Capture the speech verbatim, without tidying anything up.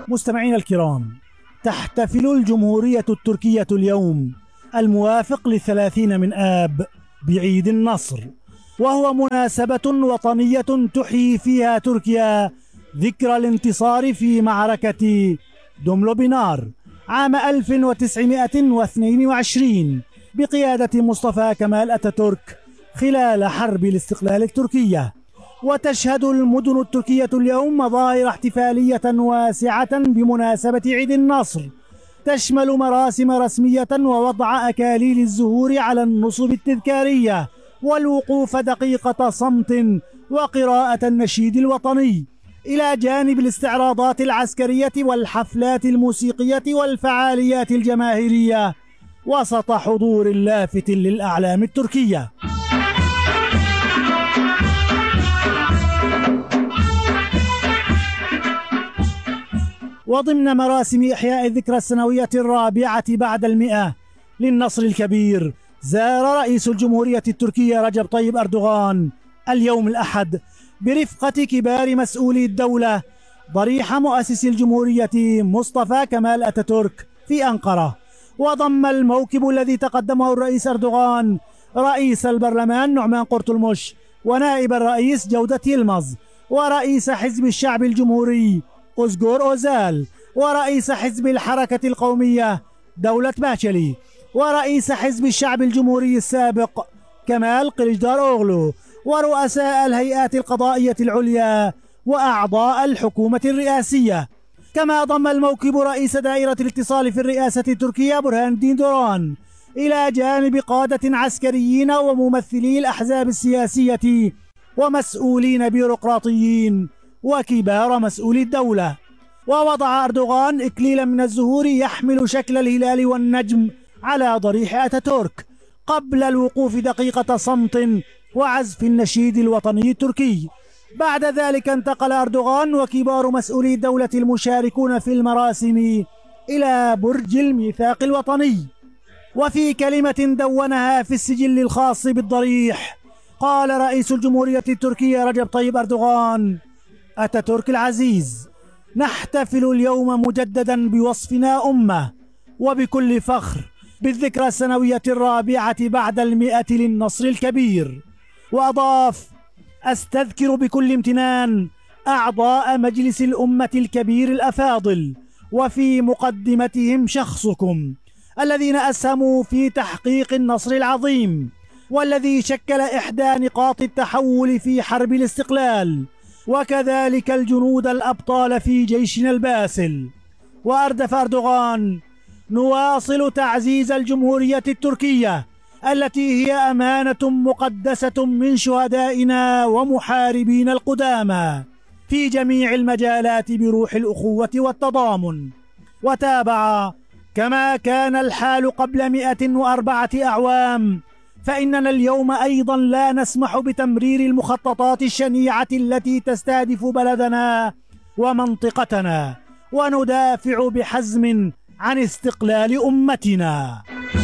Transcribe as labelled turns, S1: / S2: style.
S1: مستمعينا الكرام، تحتفل الجمهورية التركية اليوم الموافق للثلاثين من آب بعيد النصر، وهو مناسبة وطنية تحيي فيها تركيا ذكرى الانتصار في معركة دملوبينار عام ألف وتسعمائة واثنين وعشرين بقيادة مصطفى كمال أتاتورك خلال حرب الاستقلال التركية. وتشهد المدن التركية اليوم مظاهر احتفالية واسعة بمناسبة عيد النصر، تشمل مراسم رسمية ووضع أكاليل الزهور على النصب التذكارية والوقوف دقيقة صمت وقراءة النشيد الوطني، إلى جانب الاستعراضات العسكرية والحفلات الموسيقية والفعاليات الجماهيرية وسط حضور لافت للأعلام التركية. وضمن مراسم إحياء الذكرى السنوية الرابعة بعد المئة للنصر الكبير، زار رئيس الجمهورية التركية رجب طيب أردوغان اليوم الأحد برفقة كبار مسؤولي الدولة ضريح مؤسس الجمهورية مصطفى كمال أتاتورك في أنقرة. وضم الموكب الذي تقدمه الرئيس أردوغان رئيس البرلمان نعمان قرتلمش، ونائب الرئيس جودة يلمز، ورئيس حزب الشعب الجمهوري أوزغور أوزال، ورئيس حزب الحركة القومية دولة باشلي، ورئيس حزب الشعب الجمهوري السابق كمال قليجدار أوغلو، ورؤساء الهيئات القضائية العليا وأعضاء الحكومة الرئاسية. كما ضم الموكب رئيس دائرة الاتصال في الرئاسة التركية برهان الدين دوران، إلى جانب قادة عسكريين وممثلي الأحزاب السياسية ومسؤولين بيروقراطيين وكبار مسؤولي الدولة. ووضع أردوغان إكليلا من الزهور يحمل شكل الهلال والنجم على ضريح أتاتورك قبل الوقوف دقيقة صمت وعزف النشيد الوطني التركي. بعد ذلك انتقل أردوغان وكبار مسؤولي الدولة المشاركون في المراسم إلى برج الميثاق الوطني. وفي كلمة دونها في السجل الخاص بالضريح، قال رئيس الجمهورية التركية رجب طيب أردوغان: أتاتورك العزيز، نحتفل اليوم مجددا بوصفنا أمة وبكل فخر بالذكرى السنوية الرابعة بعد المئة للنصر الكبير. وأضاف: أستذكر بكل امتنان أعضاء مجلس الأمة الكبير الأفاضل، وفي مقدمتهم شخصكم، الذين أسهموا في تحقيق النصر العظيم، والذي شكل إحدى نقاط التحول في حرب الاستقلال، وكذلك الجنود الأبطال في جيشنا الباسل. وأردف أردوغان: نواصل تعزيز الجمهورية التركية التي هي أمانة مقدسة من شهدائنا ومحاربين القدامى في جميع المجالات بروح الأخوة والتضامن. وتابع: كما كان الحال قبل مئة وأربعة أعوام، فإننا اليوم أيضا لا نسمح بتمرير المخططات الشنيعة التي تستهدف بلدنا ومنطقتنا، وندافع بحزم عن استقلال أمتنا.